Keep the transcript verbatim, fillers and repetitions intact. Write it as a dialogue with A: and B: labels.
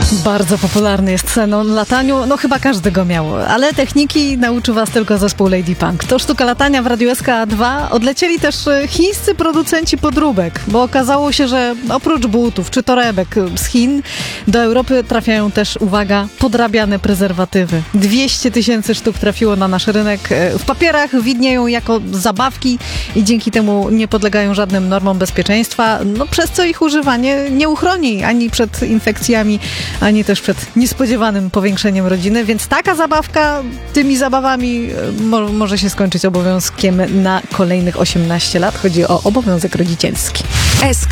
A: Bardzo popularny jest Xenon w lataniu, no chyba każdy go miał, ale techniki nauczył was tylko zespół Lady Punk. To sztuka latania w Radiu S K A dwa. Odlecieli też chińscy producenci podróbek, bo okazało się, że oprócz butów czy torebek z Chin do Europy trafiają też, uwaga, podrabiane prezerwatywy. dwieście tysięcy sztuk trafiło na nasz rynek. W papierach widnieją jako zabawki i dzięki temu nie podlegają żadnym normom bezpieczeństwa, no przez co ich używanie nie uchroni ani przed infekcjami, ani też przed niespodziewanym powiększeniem rodziny, więc taka zabawka tymi zabawami mo- może się skończyć obowiązkiem na kolejnych osiemnaście lat. Chodzi o obowiązek rodzicielski.